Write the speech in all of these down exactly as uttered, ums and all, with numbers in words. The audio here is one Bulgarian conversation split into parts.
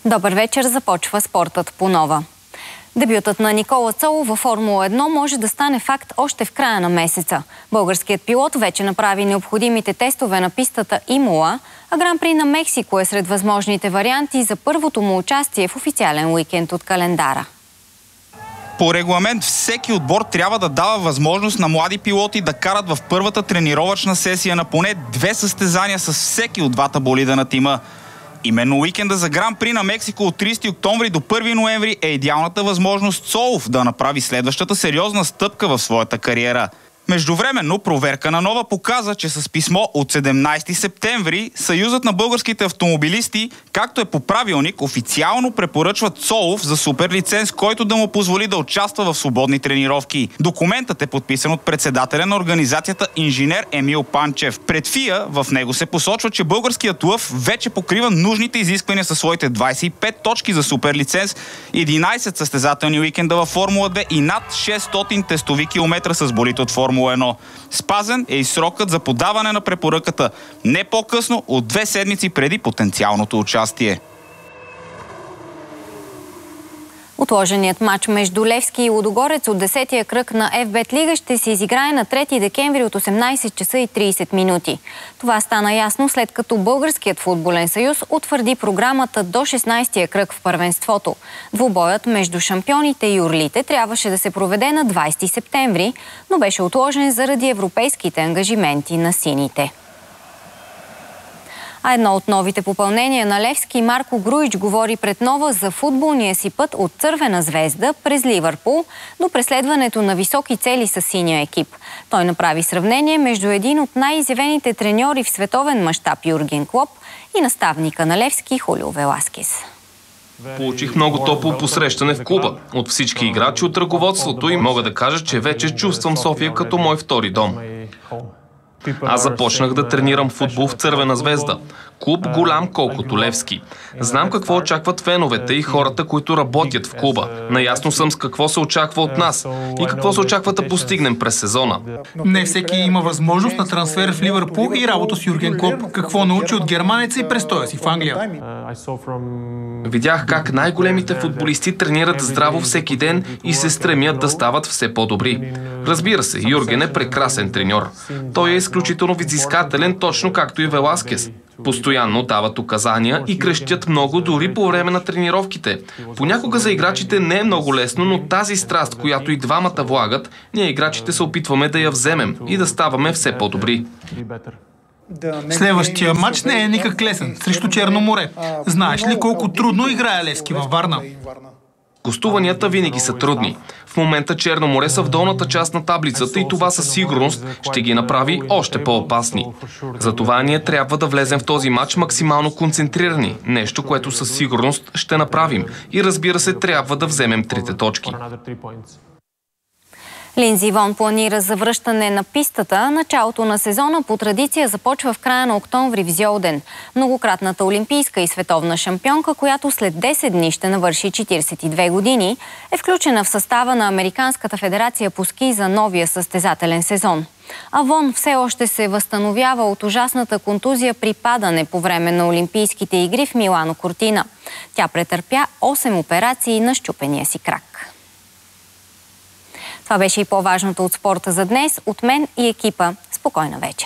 Добър вечер, започва спортът по нова. Дебютът на Никола Цолов във Формула едно може да стане факт още в края на месеца. Българският пилот вече направи необходимите тестове на пистата Имола, а Гран-при на Мексико е сред възможните варианти за първото му участие в официален уикенд от календара. По регламент всеки отбор трябва да дава възможност на млади пилоти да карат в първата тренировъчна сесия на поне две състезания с всеки от двата болида на тима. Именно уикенда за Гран-при на Мексико от тридесети октомври до първи ноември е идеалната възможност Цолов да направи следващата сериозна стъпка в своята кариера. Междувременно проверка на Нова показа, че с писмо от седемнадесети септември Съюзът на българските автомобилисти, както е по правилник, официално препоръчва Цолов за супер лиценз, който да му позволи да участва в свободни тренировки. Документът е подписан от председателя на организацията инженер Емил Панчев. Пред ФИА в него се посочва, че българският ЛЪВ вече покрива нужните изисквания със своите двадесет и пет точки за супер лиценз, единадесет състезателни уикенда във Формула две и над шестстотин тестови километра с болид от Формула едно. Спазен е и срокът за подаване на препоръката не по-късно от две седмици преди потенциалното участие. Отложеният матч между Левски и Лудогорец от десетия кръг на Еф Бет Лига ще се изиграе на трети декември от осемнадесет часа и тридесет минути. Това стана ясно след като Българският футболен съюз утвърди програмата до шестнадесетия кръг в първенството. Двубоят между шампионите и юрлите трябваше да се проведе на двадесети септември, но беше отложен заради европейските ангажименти на сините. А едно от новите попълнения на Левски, Марко Груич, говори пред Нова за футболния си път от Цървена звезда през Ливърпул до преследването на високи цели с синия екип. Той направи сравнение между един от най-изявените треньори в световен мащаб Юрген Клоп и наставника на Левски Хулио Веласкес. Получих много топло посрещане в клуба от всички играчи, от ръководството и мога да кажа, че вече чувствам София като мой втори дом. Аз започнах да тренирам футбол в Цървена звезда. Клуб голям колкото Левски. Знам какво очакват феновете и хората, които работят в клуба. Наясно съм с какво се очаква от нас и какво се очаква да постигнем през сезона. Не всеки има възможност на трансфер в Ливърпул и работа с Юрген Клоп. Какво научи от германеца и престоя си в Англия? Видях как най-големите футболисти тренират здраво всеки ден и се стремят да стават все по-добри. Разбира се, Юрген е прекрасен треньор. Той е изключително взискателен, точно както и Веласкес. Постоянно дават указания и крещят много дори по време на тренировките. Понякога за играчите не е много лесно, но тази страст, която и двамата влагат, ние играчите се опитваме да я вземем и да ставаме все по-добри. Следващия матч не е никак лесен, срещу Черно море. Знаеш ли колко трудно играе Левски във Варна? Гостуванията винаги са трудни. В момента Черно море са в долната част на таблицата и това със сигурност ще ги направи още по-опасни. Затова ние трябва да влезем в този матч максимално концентрирани. Нещо, което със сигурност ще направим. И разбира се, трябва да вземем трите точки. Линдзи Вон планира завръщане на пистата. Началото на сезона по традиция започва в края на октомври в Зьолден. Многократната олимпийска и световна шампионка, която след десет дни ще навърши четиридесет и две години, е включена в състава на Американската федерация по ски за новия състезателен сезон. А Вон все още се възстановява от ужасната контузия при падане по време на Олимпийските игри в Милано Кортина. Тя претърпя осем операции на счупения си крак. Това беше и по-важното от спорта за днес. От мен и екипа. Спокойна вечер!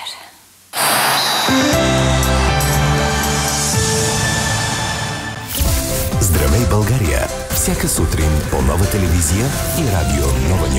Здравей, България! Всяка сутрин по Нова телевизия и радио Нова